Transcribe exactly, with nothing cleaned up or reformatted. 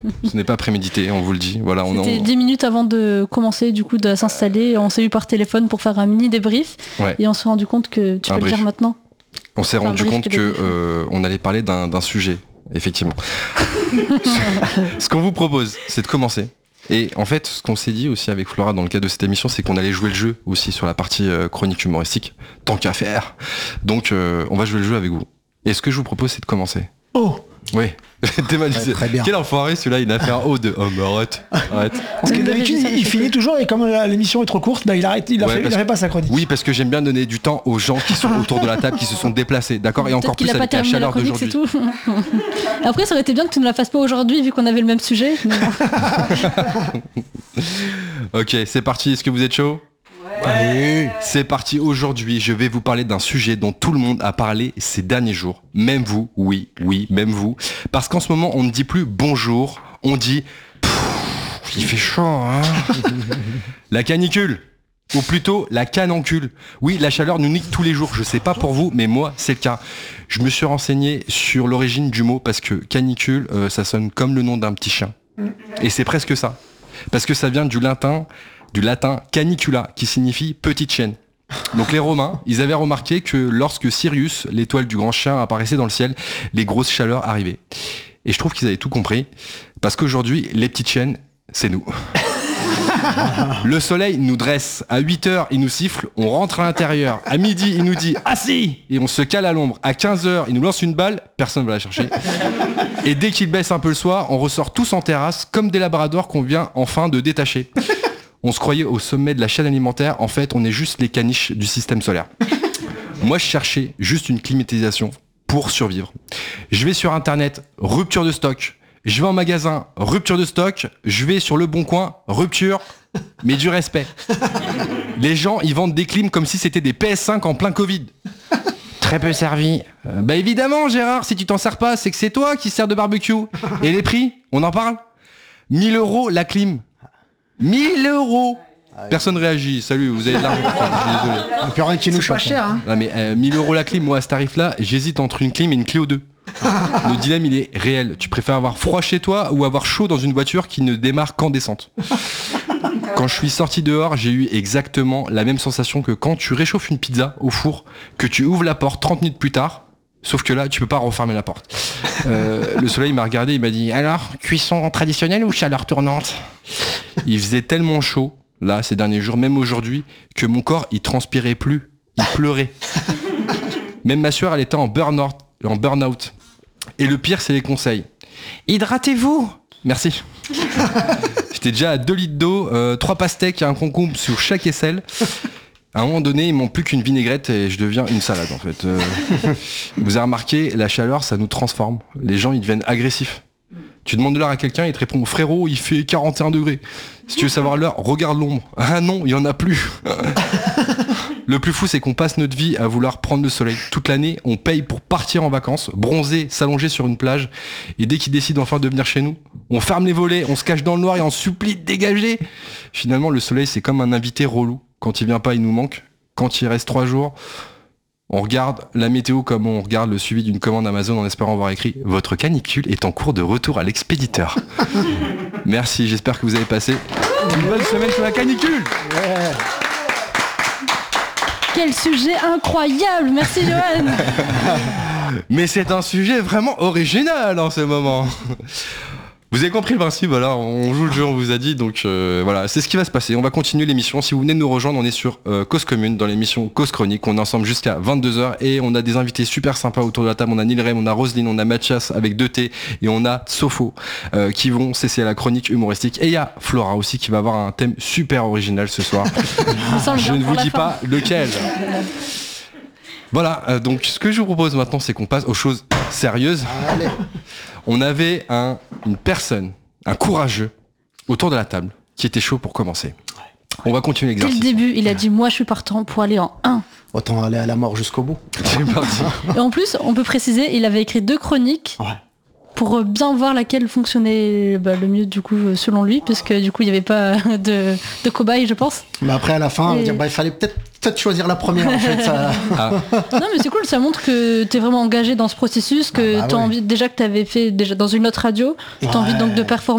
Ce n'est pas prémédité, on vous le dit. Voilà, on C'était en... dix minutes avant de commencer, du coup, de s'installer. On s'est eu par téléphone pour faire un mini débrief. Ouais. Et on s'est rendu compte que, tu Un peux brief. le dire maintenant. On s'est Enfin, rendu brief compte que que des- euh, on allait parler d'un, d'un sujet, effectivement. Ce qu'on vous propose, c'est de commencer. Et en fait, ce qu'on s'est dit aussi avec Flora dans le cadre de cette émission, c'est qu'on allait jouer le jeu aussi sur la partie euh, chronique humoristique, tant qu'à faire. Donc, euh, on va jouer le jeu avec vous. Et ce que je vous propose, c'est de commencer. Oh, Oui, démalisé. Ouais, très bien. Quel enfoiré celui-là, il a fait un haut de oh mais arrête, arrête. parce que Même le d'habitude, régisseur, il, il il fait finit que- toujours et comme la- l'émission est trop courte, bah, il arrête, il a Ouais, fait, parce il a fait pas sa chronique. Oui, parce que j'aime bien donner du temps aux gens qui sont autour de la table, qui se sont déplacés, d'accord. Et Peut-être encore qu'il plus a pas avec la terminé la chaleur chronique, c'est d'aujourd'hui. tout. Après, ça aurait été bien que tu ne la fasses pas aujourd'hui, vu qu'on avait le même sujet. Mais bon. Ok, c'est parti. Est-ce que vous êtes chaud? Oui. C'est parti. Aujourd'hui, je vais vous parler d'un sujet dont tout le monde a parlé ces derniers jours. Même vous, oui, oui, même vous. Parce qu'en ce moment, on ne dit plus bonjour, on dit Pfff, il fait chaud, hein. La canicule. Ou plutôt la canoncule. Oui, la chaleur nous nique tous les jours. Je sais pas pour vous, mais moi, c'est le cas. Je me suis renseigné sur l'origine du mot parce que canicule, euh, ça sonne comme le nom d'un petit chien. Et c'est presque ça. Parce que ça vient du latin, du latin canicula, qui signifie petite chienne. Donc les Romains, ils avaient remarqué que lorsque Sirius, l'étoile du grand chien, apparaissait dans le ciel, les grosses chaleurs arrivaient. Et je trouve qu'ils avaient tout compris, parce qu'aujourd'hui, les petites chiennes, c'est nous. Le soleil nous dresse. À huit heures, il nous siffle, on rentre à l'intérieur. À midi, il nous dit « assis !» et on se cale à l'ombre. À quinze heures, il nous lance une balle, personne ne va la chercher. Et dès qu'il baisse un peu le soir, on ressort tous en terrasse, comme des labradors qu'on vient enfin de détacher. On se croyait au sommet de la chaîne alimentaire, en fait, on est juste les caniches du système solaire. Moi, je cherchais juste une climatisation pour survivre. Je vais sur Internet, rupture de stock. Je vais en magasin, rupture de stock. Je vais sur Le Bon Coin, rupture, mais du respect. Les gens, ils vendent des clims comme si c'était des P S cinq en plein Covid. Très peu servi. Euh, bah évidemment, Gérard, si tu t'en sers pas, c'est que c'est toi qui sers de barbecue. Et les prix, on en parle ? mille euros la clim. mille euros. Personne réagit. Salut, vous avez de l'argent. Enfin, je suis désolé. Il n'y a plus rien qui nous C'est pas choque. cher, hein. Ah mais euh, mille euros la clim, moi à ce tarif-là, j'hésite entre une clim et une Clio deux. Le dilemme, il est réel. Tu préfères avoir froid chez toi ou avoir chaud dans une voiture qui ne démarre qu'en descente? Quand je suis sorti dehors, j'ai eu exactement la même sensation que quand tu réchauffes une pizza au four, que tu ouvres la porte trente minutes plus tard, sauf que là, tu peux pas refermer la porte. Euh, le soleil m'a regardé, il m'a dit « Alors, cuisson traditionnelle ou chaleur tournante ?» Il faisait tellement chaud, là, ces derniers jours, même aujourd'hui, que mon corps, il transpirait plus, il pleurait. Même ma sueur, elle était en burn-out. En burn-out. Et le pire, c'est les conseils. Hydratez-vous. Merci. J'étais déjà à deux litres d'eau, euh, trois pastèques et un concombre sur chaque aisselle. À un moment donné, il manque plus qu'une vinaigrette et je deviens une salade en fait. Euh, vous avez remarqué, la chaleur, ça nous transforme. Les gens, ils deviennent agressifs. Tu demandes de l'heure à quelqu'un, il te répond frérot, il fait quarante et un degrés. Si tu veux savoir l'heure, regarde l'ombre. Ah non, il y en a plus. Le plus fou, c'est qu'on passe notre vie à vouloir prendre le soleil. Toute l'année, on paye pour partir en vacances, bronzer, s'allonger sur une plage. Et dès qu'ils décident enfin de venir chez nous, on ferme les volets, on se cache dans le noir et on supplie de dégager. Finalement, le soleil, c'est comme un invité relou. Quand il vient pas, il nous manque. Quand il reste trois jours, on regarde la météo comme on regarde le suivi d'une commande Amazon en espérant avoir écrit « Votre canicule est en cours de retour à l'expéditeur ». Merci, j'espère que vous avez passé une bonne semaine sur la canicule. Quel sujet incroyable. Merci, Johan. Mais c'est un sujet vraiment original en ce moment. Vous avez compris le principe, voilà, on joue le jeu, on vous a dit, donc euh, voilà, c'est ce qui va se passer. On va continuer l'émission. Si vous venez de nous rejoindre, on est sur euh, Cause Commune, dans l'émission Cause Chronique. On est ensemble jusqu'à vingt-deux heures et on a des invités super sympas autour de la table. On a Nilrem, on a Roselyne, on a Mathias avec deux T et on a Sopho euh, qui vont cesser la chronique humoristique. Et il y a Flora aussi qui va avoir un thème super original ce soir. Sans le Je dire ne pour vous la dis fin. pas lequel. Voilà, euh, donc ce que je vous propose maintenant, c'est qu'on passe aux choses sérieuses. Allez. On avait un, une personne, un courageux, autour de la table, qui était chaud pour commencer. On va continuer Dès le l'exercice. début, il a dit moi je suis partant pour aller en un. Autant aller à la mort jusqu'au bout. C'est parti. Et en plus, on peut préciser, il avait écrit deux chroniques Ouais. pour bien voir laquelle fonctionnait bah, le mieux du coup selon lui, parce que du coup il n'y avait pas de, de cobaye, je pense. Mais après à la fin, on va Et- dire, bah, il fallait peut-être peut-être choisir la première en fait. Ça... Ah, Non mais c'est cool, ça montre que t'es vraiment engagé dans ce processus, que Ah bah t'as ouais. envie, déjà que t'avais fait déjà dans une autre radio, t'as envie donc de Ouais. performer